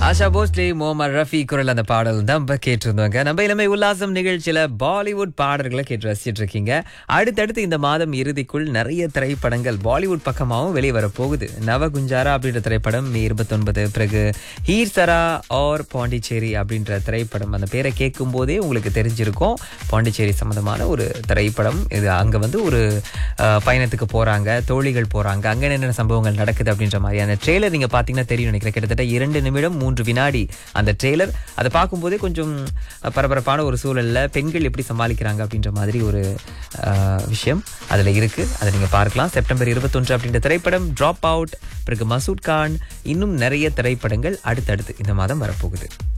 ஆஷா போஸ்லே முகமது ரஃபி குரல் அந்த பாடல் தான் நம்ம கேட்டிருந்தோங்க. நம்ம இளமை உல்லாசம் நிகழ்ச்சியில பாலிவுட் பாடல்களை கேட்டு ரசிச்சிட்டு இருக்கீங்க. அடுத்தடுத்து இந்த மாதம் இறுதிக்குள் நிறைய திரைப்படங்கள் பாலிவுட் பக்கமாகவும் வெளியே வர போகுது. நவகுஞ்சாரா அப்படின்ற திரைப்படம் மே 29, பிறகு ஹீர் சரா ஆர் பாண்டிச்சேரி அப்படின்ற திரைப்படம். அந்த பேரை கேட்கும் போதே உங்களுக்கு தெரிஞ்சிருக்கும் பாண்டிச்சேரி சம்பந்தமான ஒரு திரைப்படம். இது அங்க வந்து ஒரு பயணத்துக்கு போறாங்க, தோழிகள் போறாங்க, அங்க என்னென்ன சம்பவங்கள் நடக்குது அப்படின்ற மாதிரியான ட்ரெய்லர் நீங்க பாத்தீங்கன்னா தெரியும் நினைக்கிறேன். கிட்டத்தட்ட 2 நிமிடம் 3 வினாடி அந்த ட்ரெய்லர். அதை பார்க்கும்போதே கொஞ்சம் பரபரப்பான ஒரு சூழல்ல பெண்கள் எப்படி சமாளிக்கிறாங்க அப்படின்ற மாதிரி ஒரு விஷயம் அதுல இருக்கு. அதை நீங்க பார்க்கலாம். செப்டம்பர் 21 அப்படின்ற திரைப்படம், டிராப் அவுட், பிறகு மசூத் கான், இன்னும் நிறைய திரைப்படங்கள் அடுத்தடுத்து இந்த மாதம் வரப்போகுது.